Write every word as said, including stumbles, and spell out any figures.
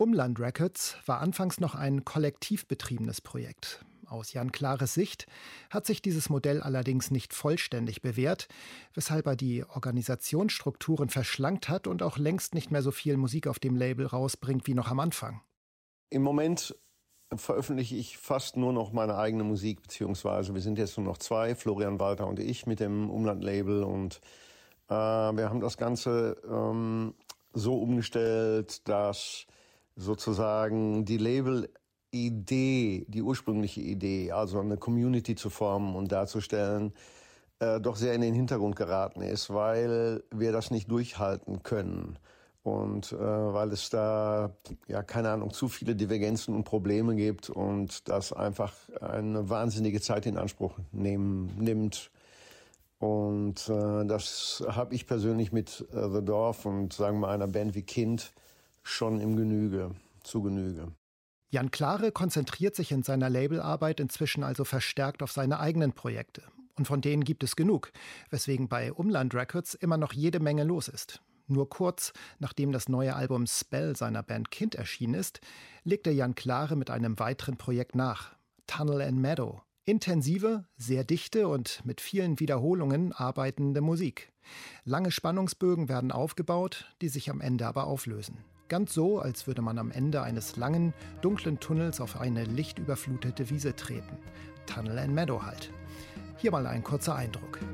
Umland Records war anfangs noch ein kollektiv betriebenes Projekt. Aus Jan Klares Sicht hat sich dieses Modell allerdings nicht vollständig bewährt, weshalb er die Organisationsstrukturen verschlankt hat und auch längst nicht mehr so viel Musik auf dem Label rausbringt wie noch am Anfang. Im Moment veröffentliche ich fast nur noch meine eigene Musik, beziehungsweise wir sind jetzt nur noch zwei, Florian Walter und ich mit dem Umland-Label, und äh, wir haben das Ganze ähm, so umgestellt, dass sozusagen die Label-Idee, die ursprüngliche Idee, also eine Community zu formen und darzustellen, äh, doch sehr in den Hintergrund geraten ist, weil wir das nicht durchhalten können. Und äh, weil es da, ja, keine Ahnung, zu viele Divergenzen und Probleme gibt und das einfach eine wahnsinnige Zeit in Anspruch nehmen, nimmt. Und äh, das habe ich persönlich mit äh, The Dorf und, sagen wir mal, einer Band wie Kind schon im Genüge, zu Genüge. Jan Klare konzentriert sich in seiner Labelarbeit inzwischen also verstärkt auf seine eigenen Projekte. Und von denen gibt es genug, weswegen bei Umland Records immer noch jede Menge los ist. Nur kurz nachdem das neue Album Spell seiner Band Kind erschienen ist, legte Jan Klare mit einem weiteren Projekt nach, Tunnel and Meadow. Intensive, sehr dichte und mit vielen Wiederholungen arbeitende Musik. Lange Spannungsbögen werden aufgebaut, die sich am Ende aber auflösen. Ganz so, als würde man am Ende eines langen, dunklen Tunnels auf eine lichtüberflutete Wiese treten. Tunnel and Meadow halt. Hier mal ein kurzer Eindruck.